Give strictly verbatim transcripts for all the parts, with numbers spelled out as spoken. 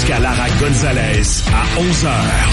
jusqu'à Lara Gonzalez à onze heures.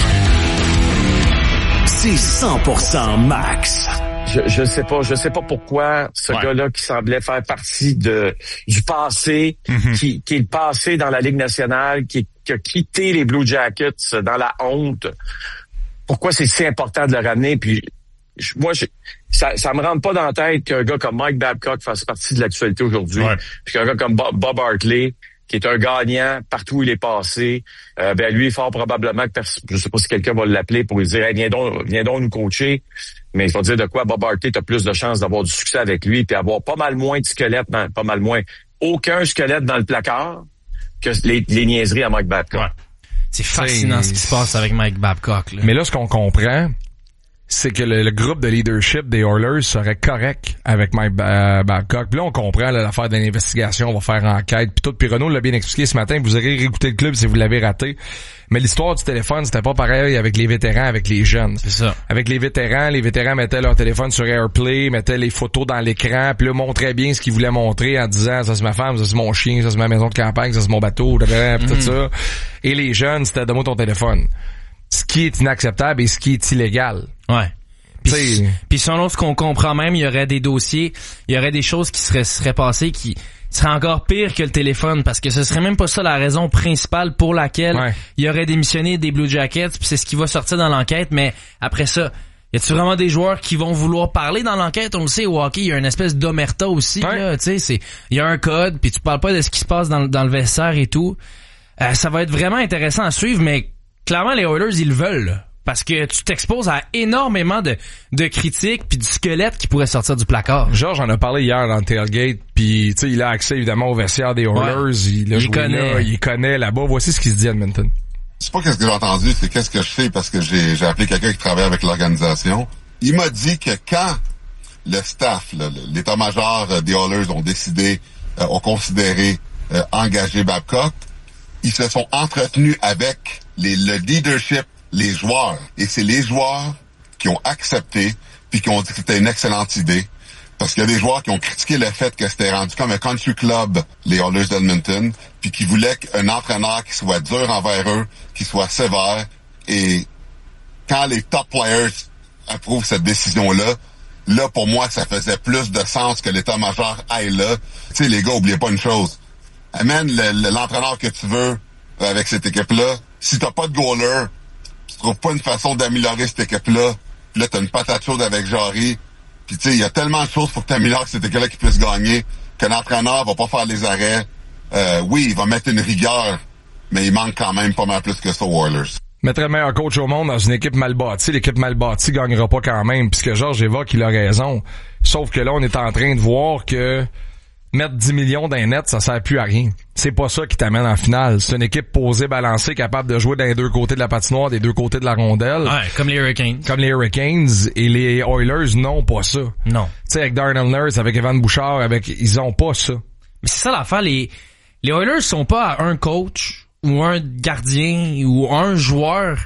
C'est cent pour cent Max. Je, je sais pas, je sais pas pourquoi ce ouais. gars-là qui semblait faire partie de du passé, mm-hmm. qui, qui est le passé dans la Ligue nationale, qui, qui a quitté les Blue Jackets dans la honte. Pourquoi c'est si important de le ramener? Puis je, moi, je, ça, ça me rentre pas dans la tête qu'un gars comme Mike Babcock fasse partie de l'actualité aujourd'hui, ouais. puis qu'un gars comme Bob, Bob Hartley, qui est un gagnant partout où il est passé, euh, ben lui, fort probablement que pers- je sais pas si quelqu'un va l'appeler pour lui dire hey, viens donc, viens donc nous coacher. Mais il faut dire de quoi Bob Hartley a plus de chances d'avoir du succès avec lui puis avoir pas mal moins de squelettes, dans, pas mal moins, aucun squelette dans le placard que les, les niaiseries à Mike Babcock. Ouais. C'est fascinant c'est... ce qui se passe avec Mike Babcock. Là. Mais là, ce qu'on comprend, c'est que le, le groupe de leadership des Oilers serait correct avec Mike Babcock. Puis là, on comprend là, l'affaire de l'investigation, on va faire enquête. Puis tout, puis Renaud l'a bien expliqué ce matin. Vous aurez réécouté le club si vous l'avez raté. Mais l'histoire du téléphone, c'était pas pareil avec les vétérans, avec les jeunes. C'est ça. Avec les vétérans, les vétérans mettaient leur téléphone sur AirPlay, mettaient les photos dans l'écran, puis là, montraient bien ce qu'ils voulaient montrer en disant ça c'est ma femme, ça c'est mon chien, ça c'est ma maison de campagne, ça c'est mon bateau, pis mm-hmm. tout ça. Et les jeunes, c'était donne-moi ton téléphone. Ce qui est inacceptable et ce qui est illégal. Ouais. Puis, puis selon ce qu'on comprend même, il y aurait des dossiers, il y aurait des choses qui seraient, seraient passées qui seraient encore pires que le téléphone, parce que ce serait même pas ça la raison principale pour laquelle ouais. il aurait démissionné des Blue Jackets, puis c'est ce qui va sortir dans l'enquête, mais après ça, y a-tu vraiment des joueurs qui vont vouloir parler dans l'enquête? On le sait, au hockey, il y a une espèce d'omerta aussi, ouais. là, tu sais, c'est, il y a un code, puis tu parles pas de ce qui se passe dans, dans le vestiaire et tout. Euh, ça va être vraiment intéressant à suivre, mais clairement, les Oilers, ils le veulent, là. Parce que tu t'exposes à énormément de, de critiques puis du squelette qui pourrait sortir du placard. Georges en a parlé hier dans le tailgate, puis tu sais, il a accès évidemment au vestiaire des Oilers, ouais. il, il connaît, là, il connaît là-bas. Voici ce qui se dit à Edmonton. C'est pas qu'est-ce que j'ai entendu, c'est qu'est-ce que je sais parce que j'ai, j'ai appelé quelqu'un qui travaille avec l'organisation. Il m'a dit que quand le staff, là, l'état-major des Oilers ont décidé, euh, ont considéré euh, engager Babcock, ils se sont entretenus avec les, le leadership, les joueurs. Et c'est les joueurs qui ont accepté puis qui ont dit que c'était une excellente idée. Parce qu'il y a des joueurs qui ont critiqué le fait que c'était rendu comme un country club, les Oilers d'Edmonton, puis qui voulaient un entraîneur qui soit dur envers eux, qui soit sévère. Et quand les top players approuvent cette décision-là, là, pour moi, ça faisait plus de sens que l'état-major aille là. Tu sais, les gars, oubliez pas une chose. Amène le, le, l'entraîneur que tu veux avec cette équipe-là. Si t'as pas de goaler, tu trouves pas une façon d'améliorer cette équipe-là. Puis là, t'as une patate chaude avec Jarry. Puis tu sais, il y a tellement de choses pour que t'améliores cette équipe-là qui puisse gagner que l'entraîneur va pas faire les arrêts. Euh, oui, il va mettre une rigueur, mais il manque quand même pas mal plus que ça aux Oilers. Mettre le meilleur coach au monde dans une équipe mal bâtie, l'équipe mal bâtie gagnera pas quand même. Puisque Georges évoque, il a raison. Sauf que là, on est en train de voir que mettre dix millions dans les nets, ça sert plus à rien. C'est pas ça qui t'amène en finale. C'est une équipe posée, balancée, capable de jouer dans les deux côtés de la patinoire, des deux côtés de la rondelle. Ouais, comme les Hurricanes. Comme les Hurricanes. Et les Oilers n'ont pas ça. Non. Tu sais, avec Darnell Nurse, avec Evan Bouchard, avec, ils ont pas ça. Mais c'est ça l'affaire, les, les Oilers sont pas à un coach, ou un gardien, ou un joueur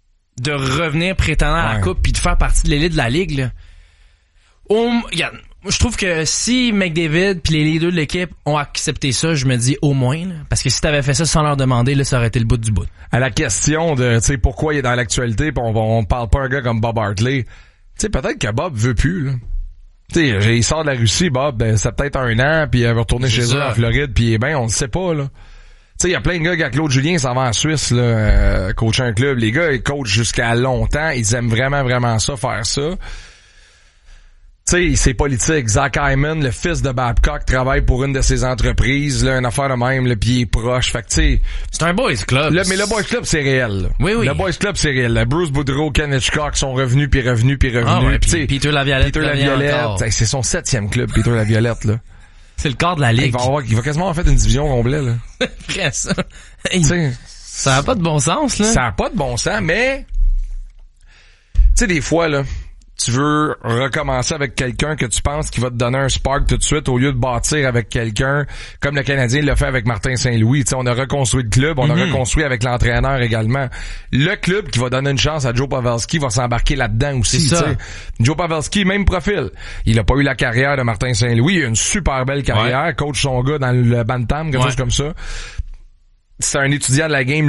de revenir prétendant ouais. à la coupe puis de faire partie de l'élite de la ligue, là. On, regarde, je trouve que si McDavid puis les leaders de l'équipe ont accepté ça, je me dis au moins, là, parce que si t'avais fait ça sans leur demander, là, ça aurait été le bout du bout. À la question de, tu sais, pourquoi il est dans l'actualité, pis on, on parle pas un gars comme Bob Hartley, tu sais, peut-être que Bob veut plus, là. Tu sais, il sort de la Russie, Bob, ben, ça peut-être un an, puis il va retourner c'est chez ça. eux en Floride, puis ben, on le sait pas, là. Tu sais, il y a plein de gars, Claude Julien s'en va en Suisse, là, euh, coacher un club. Les gars, ils coachent jusqu'à longtemps, ils aiment vraiment, vraiment ça, faire ça. Tu sais, c'est politique. Zach Hyman, le fils de Babcock, travaille pour une de ses entreprises, là, une affaire de même, le pied proche. Fait que tu sais, c'est un boys club. Là, mais le boys club, c'est réel. Là. Oui, oui. Le boys club, c'est réel. Là. Bruce Boudreau, Ken Hitchcock sont revenus, puis revenus, puis revenus. Ah ouais, pis, pis Peter Laviolette. Peter Laviolette. C'est son septième club, Peter Laviolette, là. C'est le corps de la ligue. Il va, avoir, il va quasiment avoir fait une division complète, là. Après ça. Hey, ça a pas de bon sens, là. Ça a pas de bon sens, mais tu sais, des fois, là, tu veux recommencer avec quelqu'un que tu penses qui va te donner un spark tout de suite au lieu de bâtir avec quelqu'un comme le Canadien l'a fait avec Martin Saint-Louis. T'sais, on a reconstruit le club, on mm-hmm. a reconstruit avec l'entraîneur également. Le club qui va donner une chance à Joe Pavelski va s'embarquer là-dedans aussi. C'est ça. Joe Pavelski, même profil. Il a pas eu la carrière de Martin Saint-Louis. Il a une super belle carrière. Ouais. Coach son gars dans le Bantam, quelque ouais. chose comme ça. C'est un étudiant de la game.